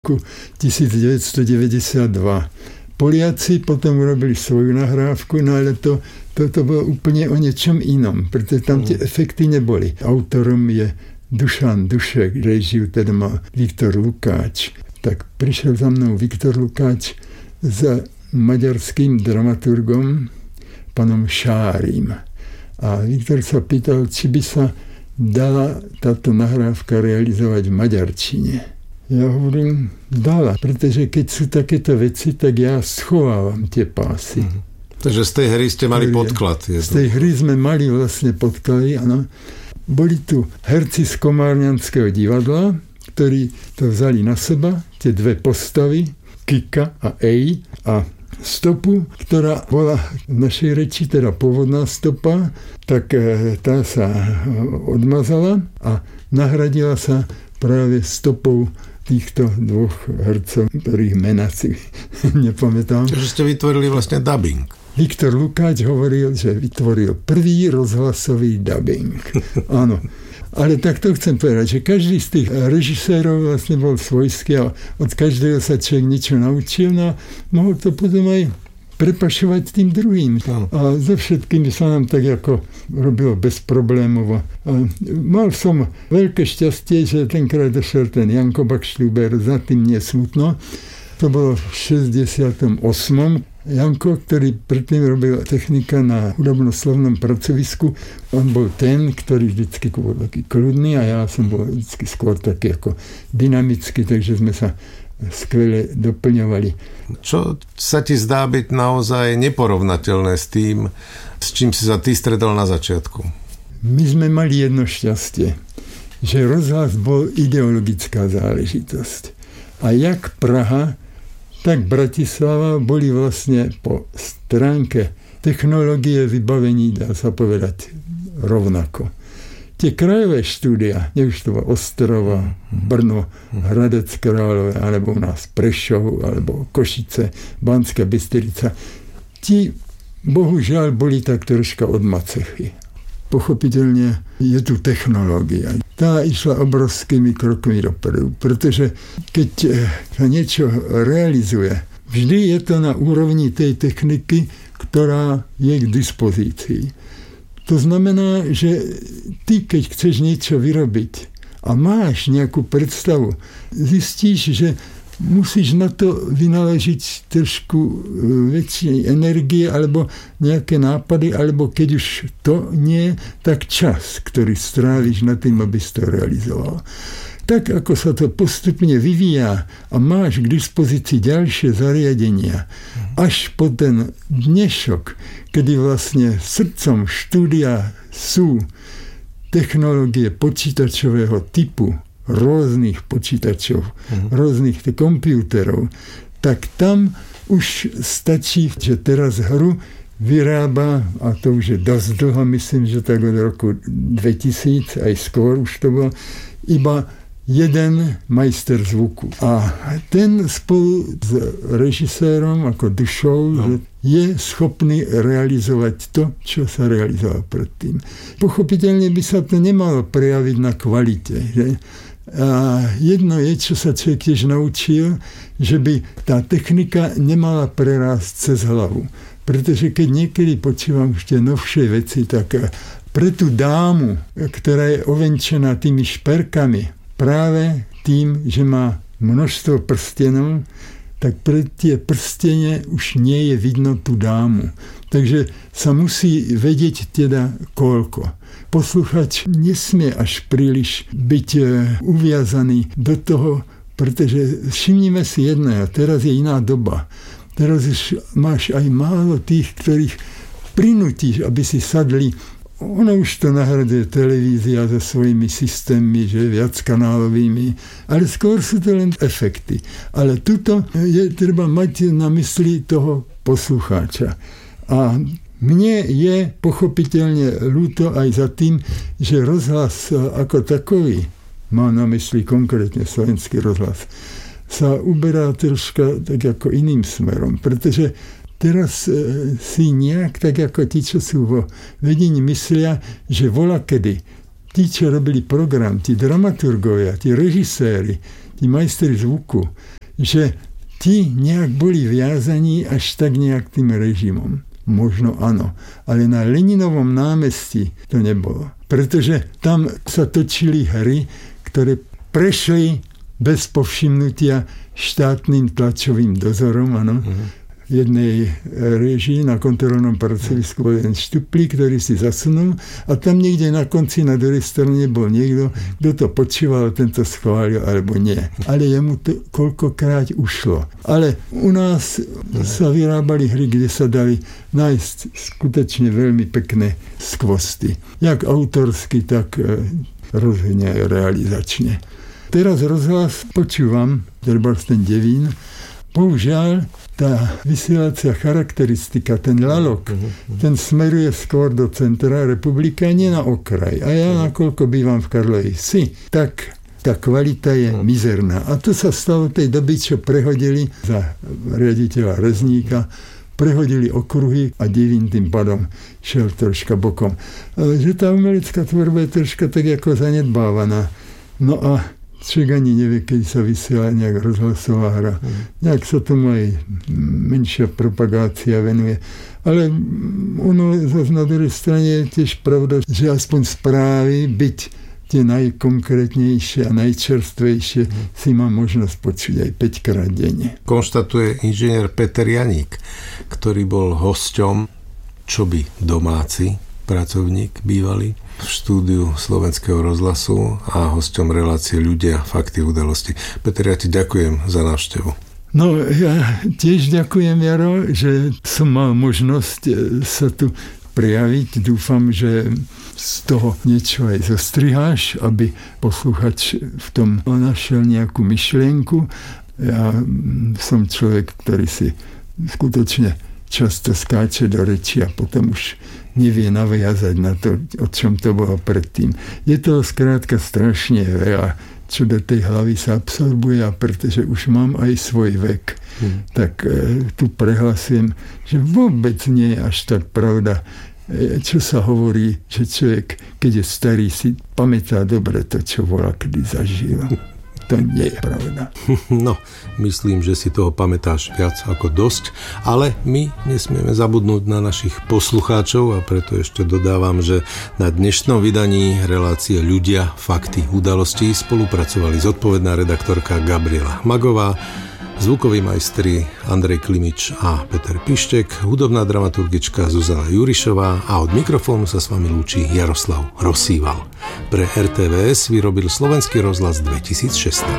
1992. Poliaci potom urobili svoju nahrávku, no ale to bolo úplne o niečom inom, pretože tam tie efekty neboli. Autorom je Dušan Dušek, režiu teda mal Viktor Lukáč. Tak prišiel za mnou Viktor Lukáč s maďarským dramaturgom, panom Šárim. A Viktor sa pýtal, či by sa dala táto nahrávka realizovať v maďarčine. Ja hovorím, dala, pretože keď sú takéto veci, tak ja schovávam tie pásy. Takže z tej hry ste mali podklad. Z tej hry sme mali vlastne podklady, áno. Boli tu herci z Komárňanského divadla, ktorí to vzali na seba, tie dve postavy, Kika a Ej, a stopu, ktorá bola v našej reči, teda pôvodná stopa, tak tá sa odmazala a nahradila sa práve stopou týchto dvoch hercov, ktorých mená si nepamätám. Takže ste vytvorili vlastne dubbing. Viktor Lukáč hovoril, že vytvoril prvý rozhlasový dubbing. Áno. Ale tak to chcem povedať, že každý z tých režisérov vlastne bol svojský a od každého sa človek niečo naučil a mohol to potom aj prepašovať tým druhým. A so všetkými sa nám tak ako robilo bezproblémovo. Mal som veľké šťastie, že tenkrát došiel ten Janko Bakštúber, za tým nie smutno. To bolo v 68. Janko, ktorý predtým robil technika na hudobnoslovnom pracovisku, on bol ten, ktorý vždycky bol taký kľudný a ja som bol vždycky skôr taký ako dynamický, takže sme sa skvele doplňovali. Čo sa ti zdá byť naozaj neporovnateľné s tým, s čím si sa ty stretol na začiatku? My sme mali jedno šťastie, že rozhlas bol ideologická záležitosť. A jak Praha, tak Bratislava boli vlastne po stránke technológie vybavení, dá sa povedať, rovnako. Tie krajové štúdia, nech už to bolo Ostrava, Brno, Hradec Králové, alebo u nás Prešov, alebo Košice, Banská Bystrica, ti bohužiaľ boli tak troška od macechy. Pochopiteľne je tu technológia. Tá išla obrovskými krokmi dopredu, pretože keď sa niečo realizuje, vždy je to na úrovni tej techniky, ktorá je k dispozícii. To znamená, že ty, keď chceš niečo vyrobiť a máš nejakú predstavu, zistíš, že musíš na to vynaložiť trošku väčšej energie alebo nejaké nápady, alebo keď už to nie, tak čas, ktorý stráviš na tým, aby si to realizoval. Tak, ako sa to postupne vyvíja a máš k dispozícii ďalšie zariadenia, až po ten dnešok, kedy vlastne srdcom štúdia sú technológie počítačového typu, rôznych počítačov, rôznych kompúterov, tak tam už stačí, že teraz hru vyrába, a to už je dosť dlho, myslím, že tak od roku 2000, aj skôr už to bolo, iba jeden majster zvuku. A ten spolu s režisérom ako dušou je schopný realizovať to, čo sa realizovalo predtým. Pochopiteľne by sa to nemalo prejaviť na kvalite. Že? A jedno je, čo sa človek tiež naučil, že by tá technika nemala prerásť cez hlavu. Pretože keď niekedy počúvam už tie novšie veci, tak pre tú dámu, ktorá je ovenčená tými šperkami, práve tým, že má množstvo prstenov, tak pre tie prstene už nie je vidno tú dámu. Takže sa musí vedieť teda koľko. Posluchač nesmie až príliš byť uviazaný do toho, pretože všimnime si jedného, teraz je iná doba. Teraz už máš aj málo tých, ktorých prinútiš, aby si sadli. Ono už to nahraduje televízia so svojimi systémmi, že viackanálovými, ale skôr sú to len efekty. Ale tuto je treba mať na mysli toho poslucháča. A mne je pochopiteľne ľúto aj za tým, že rozhlas ako takový, má na mysli konkrétne slovenský rozhlas, sa uberá troška tak ako iným smerom, pretože teraz si nejak tak ako tí, čo sú vo vedení, myslia, že volakedy tí, čo robili program, tí dramaturgovia, tí režiséri, tí majstri zvuku, že tí nejak boli viazaní až tak nejak tým režimom. Možno áno, ale na Leninovom námestí to nebolo. Pretože tam sa točili hry, ktoré prešli bez povšimnutia štátnym tlačovým dozorom, áno. V jednej réžii na kontrolnom pracovisku bol jeden štuplík, ktorý si zasunul a tam niekde na konci na druhej strane bol niekto, kto to počúval, tento schválil alebo nie. Ale jemu to koľkokrát ušlo. Ale u nás sa vyrábali hry, kde sa dali nájsť skutočne veľmi pekné skvosty. Jak autorsky, tak rozhodne aj realizačne. Teraz rozhlas počúvam, treba ten Devín. Bohužiaľ, tá vysielacia charakteristika, ten lalok, ten smeruje skôr do centra republiky a nie na okraj. A ja, nakoľko bývam v Karlovej Vsi, tak tá kvalita je mizerná. A to sa stalo v tej doby, čo prehodili za riaditeľa Rezníka, prehodili okruhy a Devín tým pádom šiel troška bokom. Ale že tá umelecká tvorba je troška tak ako zanedbávaná. No a človek ani nevie, keď sa vysiela nejak rozhlasová hra. Nejak sa tomu aj menšia propagácia venuje. Ale ono zase na druhej strane je tiež pravda, že aspoň správy byť tie najkonkrétnejšie a najčerstvejšie si má možnosť počuť aj 5-krát denne. Konštatuje inžinier Peter Janík, ktorý bol hosťom Čoby domáci pracovník bývalý v štúdiu Slovenského rozhlasu a hosťom relácie Ľudia, fakty, udalosti. Peter, ja ti ďakujem za návštevu. No, ja tiež ďakujem, Jaro, že som mal možnosť sa tu prejaviť. Dúfam, že z toho niečo aj zostriháš, aby posluchač v tom našiel nejakú myšlienku. Ja som človek, ktorý si skutočne často skáče do reči a potom už nevie naviazať na to, o čom to bolo predtým. Je to skrátka strašne veľa, čo do tej hlavy sa absorbuje, a pretože už mám aj svoj vek, tak tu prehlasujem, že vôbec nie je až tak pravda, čo sa hovorí, že človek, keď je starý, si pamätá dobre to, čo volá, kedy zažil. To nie je pravda. No, myslím, že si toho pamätáš viac ako dosť, ale my nesmieme zabudnúť na našich poslucháčov a preto ešte dodávam, že na dnešnom vydaní relácie Ľudia, fakty, udalosti spolupracovali zodpovedná redaktorka Gabriela Magová, zvukoví majstri Andrej Klimič a Peter Pištek, hudobná dramaturgička Zuzana Jurišová a od mikrofónu sa s vami lúči Jaroslav Rosíval. Pre RTVS vyrobil Slovenský rozhlas 2016.